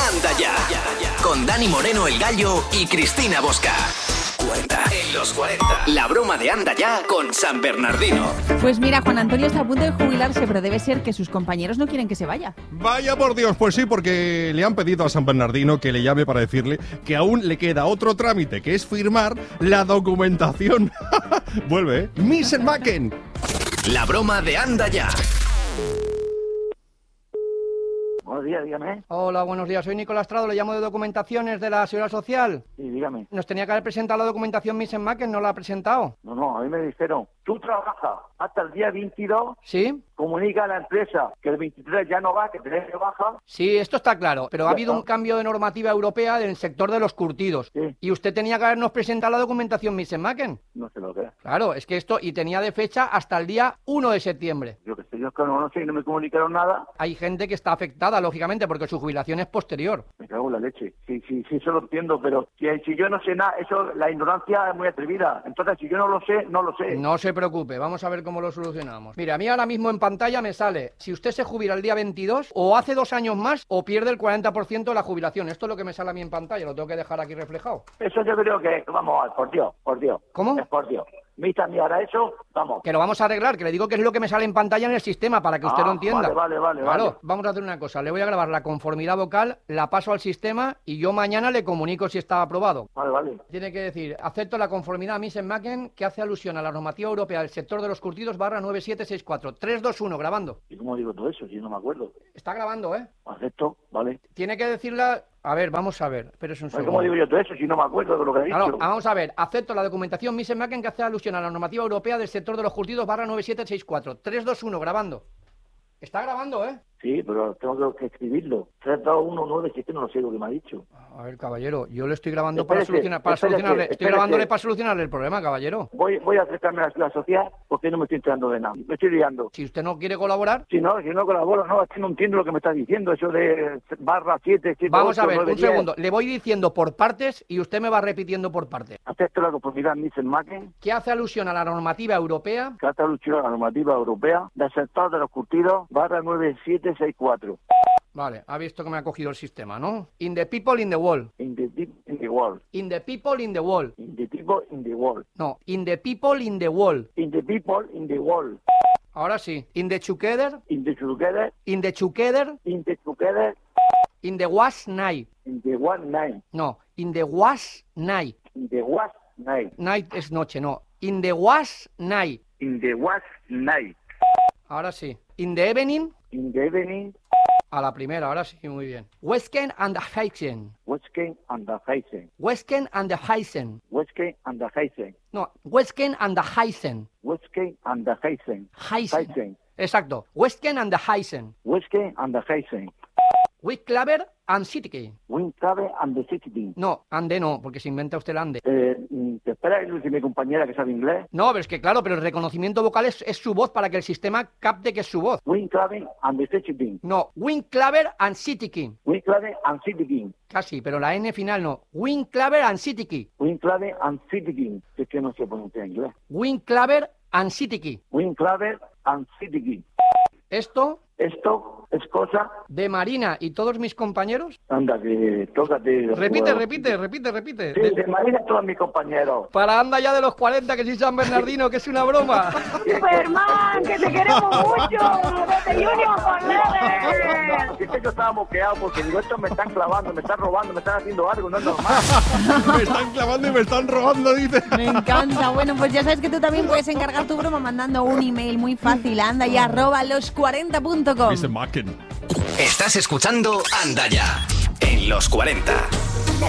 Anda Ya. Con Dani Moreno el Gallo y Cristina Bosca. 40. En los 40. La broma de Anda Ya con San Bernardino. Pues mira, Juan Antonio está a punto de jubilarse, pero debe ser que sus compañeros no quieren que se vaya. Vaya por Dios, pues sí, porque le han pedido a San Bernardino que le llame para decirle que aún le queda otro trámite, que es firmar la documentación. Vuelve, ¿eh? Mrs. Macken. La broma de Anda Ya. Buenos días, dígame. Hola, buenos días. Soy Nicolás Trado, le llamo de Documentaciones de la Seguridad Social. Sí, dígame. Nos tenía que haber presentado la documentación Mrs. Macken, ¿no la ha presentado? No, a mí me dijeron, tú trabajas hasta el día 22, ¿Sí? comunica a la empresa que el 23 ya no va, que tenés que bajar. Sí, esto está claro, pero ha Ya habido está. un cambio de normativa europea en el sector de los curtidos. Sí. Y usted tenía que habernos presentado la documentación Mrs. Macken. No sé lo que es. Claro, es que esto, y tenía de fecha hasta el día 1 de septiembre. Yo que sé, yo es que no sé y no me comunicaron nada. Hay gente que está afectada, lógicamente, porque su jubilación es posterior. Me cago en la leche. Sí, eso lo entiendo, pero si yo no sé nada, eso, la ignorancia es muy atrevida. Entonces, si yo no lo sé, no lo sé. No se preocupe, vamos a ver cómo lo solucionamos. Mira, a mí ahora mismo en pantalla me sale, si usted se jubila el día 22, o hace 2 años más, o pierde el 40% de la jubilación. Esto es lo que me sale a mí en pantalla, lo tengo que dejar aquí reflejado. Eso yo creo que, vamos a ver, por Dios. ¿Cómo? Es por Dios. Mista, ahora eso, vamos. Que lo vamos a arreglar, que le digo que es lo que me sale en pantalla en el sistema, para que usted lo entienda. Vale. Claro, vamos a hacer una cosa, le voy a grabar la conformidad vocal, la paso al sistema y yo mañana le comunico si está aprobado. Vale. Tiene que decir, acepto la conformidad Mrs. Macken que hace alusión a la normativa europea del sector de los curtidos /9764. 321, grabando. ¿Y cómo digo todo eso? Si no me acuerdo. Está grabando, ¿eh? Acepto, vale. Tiene que decirla... A ver, vamos a ver, pero es un segundo. ¿Cómo digo yo todo eso si no me acuerdo de lo que he dicho? Claro, vamos a ver, acepto la documentación Mrs. Macken que hace alusión a la normativa europea del sector de los curtidos /9764. 321, grabando. Está grabando, ¿eh? Sí, pero tengo que escribirlo. 32197, no sé lo que me ha dicho. A ver, caballero, yo le estoy grabando Espérese. estoy grabándole para solucionarle el problema, caballero. Voy a acercarme a la sociedad porque no me estoy enterando de nada. Me estoy liando. Si usted no quiere colaborar... Si no colaboro, no, es que no entiendo lo que me estás diciendo, eso de /7, Vamos a ver, un segundo, le voy diciendo por partes y usted me va repitiendo por partes. Acepto la conformidad Mrs. Macken, ¿Qué hace alusión a la normativa europea? que hasta luchar la normativa europea del sector de los curtidos /9764. Vale, ha visto que me ha cogido el sistema, ¿no? In the people in the wall. In the deep in the world. In the people in the wall. In the people in the world. No, in the people in the wall. In the people in the world. Ahora sí. In the together. In the together. In the together. In the together. In the was night. In the one night. No, in the was night. In the was night. Night es noche, no. In the was night. In the was night. Ahora sí. In the evening. In the evening. A la primera, ahora sí, muy bien. Westken and the Heisen. Westken and the Heisen. Westken and the Heisen. Westken and the Heisen. No, Westken and the Heisen. Westken and the Heisen. Heisen. Exacto. Westken and the Heisen. Westken and the Heisen. Wiklaver and City. Wincabe and the City. No, ande no, porque se inventa usted el ande. ¿Te espera y mi compañera que sabe inglés? No, pero es que claro, pero el reconocimiento vocal es su voz para que el sistema capte que es su voz. Wincabe and the City. No, Wiklaver and City. Wincabe and City. Casi, pero la N final no. Wiklaver and City. Wincabe and City. Es que no se pronuncia en inglés. Wiklaver and City. Wincabe and City. Esto es cosa... de Marina y todos mis compañeros. Anda, que tócate... Repite. Sí, de Marina todos mis compañeros. Para Anda Ya de los 40, que soy San Bernardino, que es una broma. Superman, que te queremos mucho. Desde Junior con Leve. Es que yo estaba moqueado porque digo, estos me están clavando, me están robando, me están haciendo algo, no es normal. Me están clavando y me están robando, dice. Me encanta. Bueno, pues ya sabes que tú también puedes encargar tu broma mandando un email muy fácil a andaya@los40.com. Mrs. Macken. Estás escuchando Anda Ya en los 40.